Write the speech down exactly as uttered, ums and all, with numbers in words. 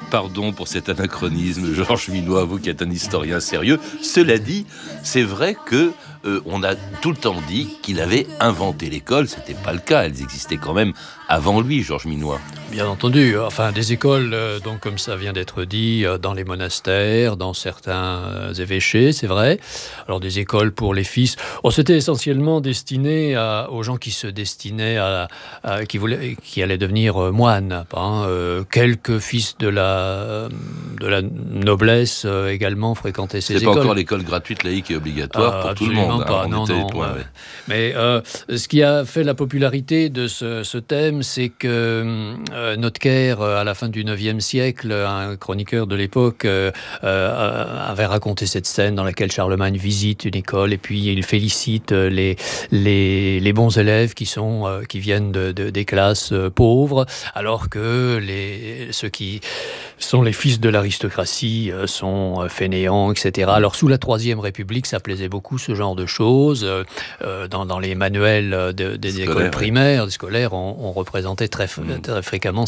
pardon pour cet anachronisme, Georges Minois, vous qui êtes un historien sérieux. Cela dit, c'est vrai que euh, on a tout le temps dit qu'il avait inventé l'école. C'était pas le cas. Elles existaient quand même avant lui, Georges Minois. Bien entendu. Enfin, des écoles, euh, donc comme ça vient d'être dit, euh, dans les monastères, dans certains euh, évêchés, c'est vrai. Alors des écoles pour les fils. Oh, c'était essentiellement destiné à, aux gens qui se destinaient à, à qui voulaient, qui allaient devenir euh, moines. Hein, euh, quelques fils de la de la noblesse euh, également fréquentaient ces c'est écoles. C'est pas encore l'école gratuite laïque et obligatoire euh, pour tout le monde. Pas, hein, non, non. Points, ouais. ouais. Mais euh, ce qui a fait la popularité de ce, ce thème, c'est que euh, Notker, à la fin du neuvième siècle, un chroniqueur de l'époque, euh, euh, avait raconté cette scène dans laquelle Charlemagne visite une école et puis il félicite les, les, les bons élèves qui, sont, euh, qui viennent de, de, des classes euh, pauvres, alors que les, ceux qui sont les fils de l'aristocratie euh, sont fainéants, et cetera. Alors sous la Troisième République, ça plaisait beaucoup ce genre de choses. Euh, dans, dans les manuels de, des Scolaire, écoles ouais. primaires, des scolaires, on, on représentait très, très fréquemment